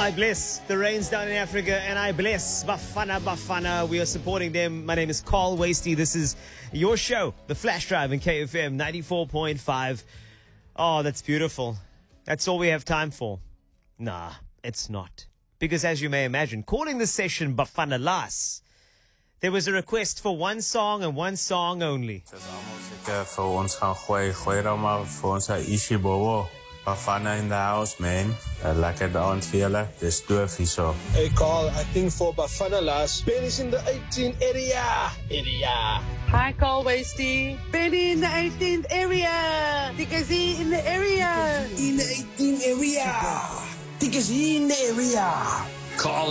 I bless the rains down in Africa, and I bless Bafana Bafana. We are supporting them. My name is Carl Wasty. This is your show, The Flash Drive in KFM 94.5. Oh, that's beautiful. That's all we have time for. Nah, it's not. Because as you may imagine, calling this session Bafana Las, there was a request for one song and one song only. Bafana in the house, man. Like it on Fiela, there's two of you so. Hey Carl, I think for Bafana Las, Ben is in the 18 area. Hi Carl Wasty. Benny in the 18th area. Tikazi in the area. In the 18 area. Tickets in the area. Carl